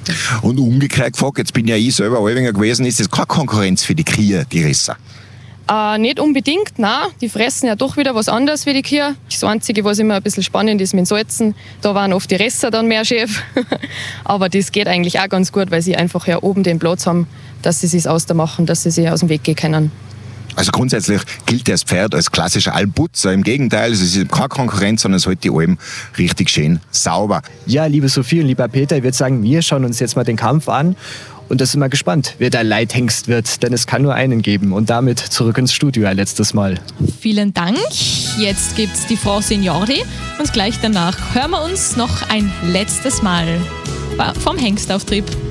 Und umgekehrt gefragt, jetzt bin ja ich selber Albinger gewesen, ist das keine Konkurrenz für die Kühe, die Risser? Nicht unbedingt, nein. Die fressen ja doch wieder was anderes wie die Kühe. Das Einzige, was immer ein bisschen spannend ist mit dem Salzen, da waren oft die Resser dann mehr Chef. Aber das geht eigentlich auch ganz gut, weil sie einfach ja oben den Platz haben, dass sie es ausmachen, dass sie sich aus dem Weg gehen können. Also grundsätzlich gilt das Pferd als klassischer Almputzer. Im Gegenteil, es ist keine Konkurrenz, sondern es hält die Alm richtig schön sauber. Ja, liebe Sophie und lieber Peter, ich würde sagen, wir schauen uns jetzt mal den Kampf an. Und da sind wir gespannt, wer der Leithengst wird, denn es kann nur einen geben. Und damit zurück ins Studio ein letztes Mal. Vielen Dank. Jetzt gibt's die Frau Signori und gleich danach hören wir uns noch ein letztes Mal vom Hengstauftrieb.